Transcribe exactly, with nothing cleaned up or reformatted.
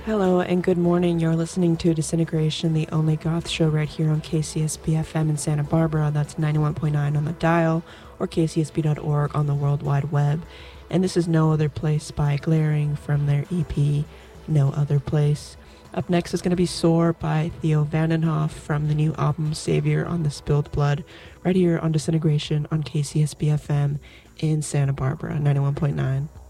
Hello and good morning. You're listening to Disintegration, the only goth show right here on K C S B F M in Santa Barbara. That's ninety-one point nine on the dial or k c s b dot org on the World Wide Web. And this is No Other Place by Glaring from their E P, No Other Place. Up next is going to be Soar by Theo Vandenhoff from the new album Savior on the Spilled Blood, right here on Disintegration on K C S B F M in Santa Barbara, ninety-one point nine.